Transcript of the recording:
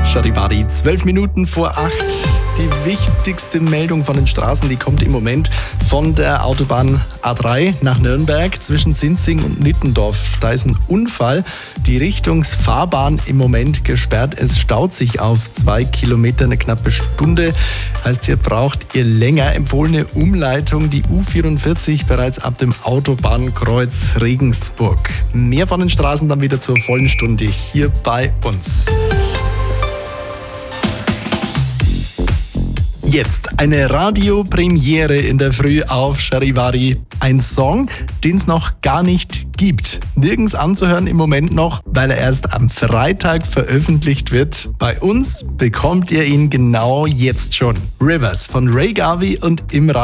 Charivari, 12 Minuten vor 8. Die wichtigste Meldung von den Straßen, die kommt im Moment von der Autobahn A3 nach Nürnberg zwischen Sinzing und Nittendorf. Da ist ein Unfall. Die Richtungsfahrbahn im Moment gesperrt. Es staut sich auf 2 Kilometer, eine knappe Stunde. Heißt, hier braucht ihr länger. Empfohlene Umleitung, die U44 bereits ab dem Autobahnkreuz Regensburg. Mehr von den Straßen dann wieder zur vollen Stunde hier bei uns. Jetzt eine Radiopremiere in der Früh auf Charivari. Ein Song, den es noch gar nicht gibt. Nirgends anzuhören im Moment noch, weil er erst am Freitag veröffentlicht wird. Bei uns bekommt ihr ihn genau jetzt schon. Rivers von Ray Garvey und Imran.